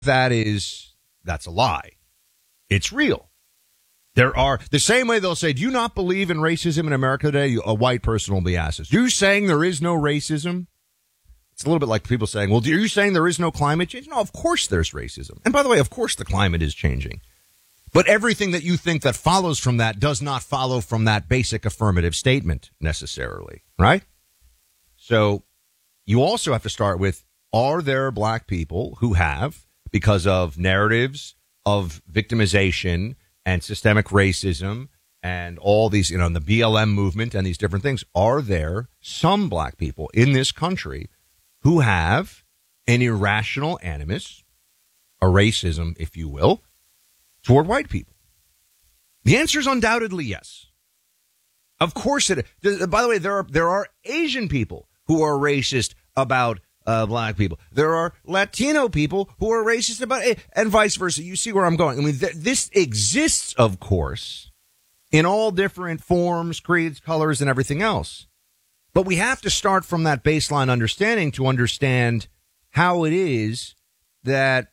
That's a lie. It's real. There are, the same way they'll say, do you not believe in racism in America today? A white person will be asked this. You saying there is no racism? It's a little bit like people saying, well, are you saying there is no climate change? No, of course there's racism. And by the way, of course the climate is changing. But everything that you think that follows from that does not follow from that basic affirmative statement necessarily, right? So you also have to start with, are there black people who have, because of narratives of victimization and systemic racism and all these, the BLM movement and these different things, are there some black people in this country who have an irrational animus, a racism, if you will, toward white people? The answer is undoubtedly yes. Of course it is. By the way, there are Asian people who are racist about black people. There are Latino people who are racist about it, and vice versa. You see where I'm going. I mean, this exists, of course, in all different forms, creeds, colors, and everything else. But we have to start from that baseline understanding to understand how it is that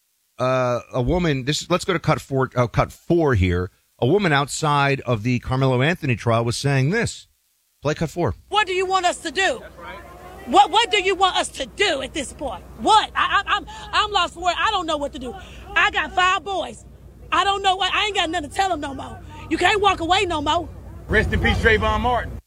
a woman, let's go to cut four here. A woman outside of the Carmelo Anthony trial was saying this. Play cut 4. What do you want us to do? That's right. What do you want us to do at this point? What? I'm lost for words. I don't know what to do. I got 5 boys. I don't know what. I ain't got nothing to tell them no more. You can't walk away no more. Rest in peace, Trayvon Martin.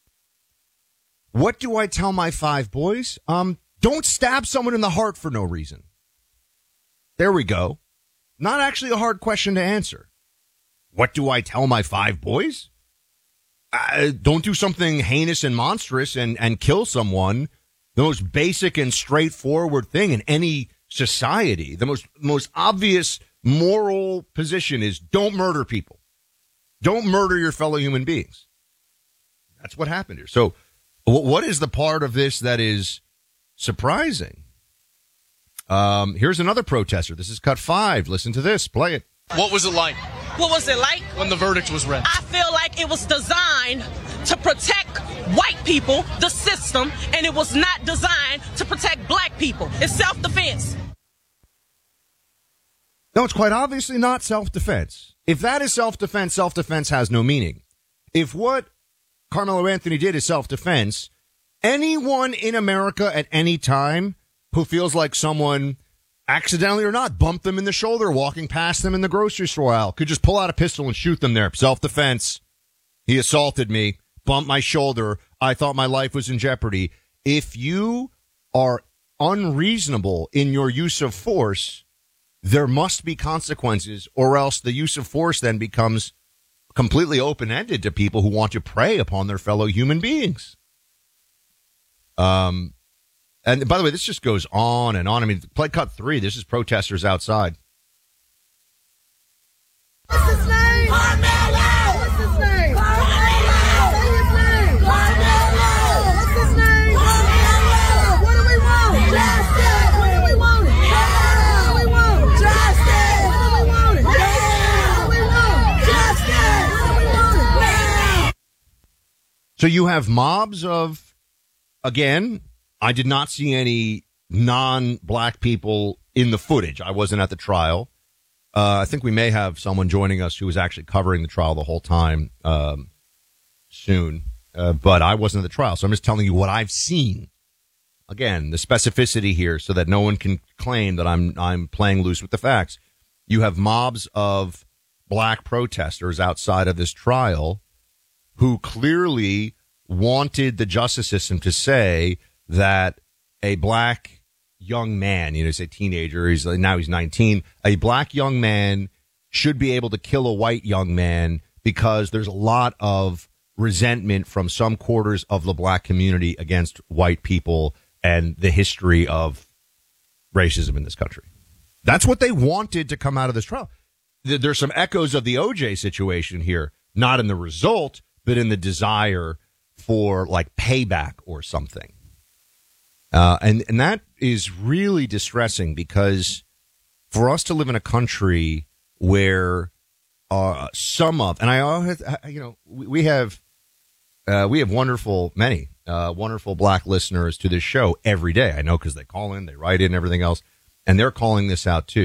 What do I tell my 5 boys? Don't stab someone in the heart for no reason. There we go. Not actually a hard question to answer. What do I tell my 5 boys? Don't do something heinous and monstrous and kill someone. The most basic and straightforward thing in any society, the most obvious moral position is don't murder people. Don't murder your fellow human beings. That's what happened here. So what is the part of this that is surprising? Here's another protester. This is cut 5. Listen to this. Play it. What was it like? What was it like? When the verdict was read. I feel like it was designed to protect white people, the system, and it was not designed to protect black people. It's self-defense. No, it's quite obviously not self-defense. If that is self-defense, self-defense has no meaning. If what Carmelo Anthony did is self-defense, anyone in America at any time who feels like someone accidentally or not bumped them in the shoulder walking past them in the grocery store aisle could just pull out a pistol and shoot them there. Self-defense. He assaulted me, bumped my shoulder. I thought my life was in jeopardy. If you are unreasonable in your use of force, there must be consequences, or else the use of force then becomes completely open-ended to people who want to prey upon their fellow human beings. And by the way, this just goes on and on. I mean, play cut 3. This is protesters outside. What's his name? Carmelo! What's his name? Carmelo! Say his name! Carmelo! What's his name? Carmelo! What do we want? Justice! What do we want? What do we want? Justice! What do we want? What do we want? Justice! What do we want? So you have mobs of, again, I did not see any non-black people in the footage. I wasn't at the trial. I think we may have someone joining us who was actually covering the trial the whole time soon. But I wasn't at the trial. So I'm just telling you what I've seen. Again, the specificity here so that no one can claim that I'm playing loose with the facts. You have mobs of black protesters outside of this trial who clearly wanted the justice system to say that a black young man, say teenager, now he's 19, a black young man should be able to kill a white young man because there's a lot of resentment from some quarters of the black community against white people and the history of racism in this country. That's what they wanted to come out of this trial. There's some echoes of the OJ situation here, not in the result, but in the desire for like payback or something. And that is really distressing because for us to live in a country where we have many wonderful black listeners to this show every day. I know because they call in, they write in, everything else. And they're calling this out too.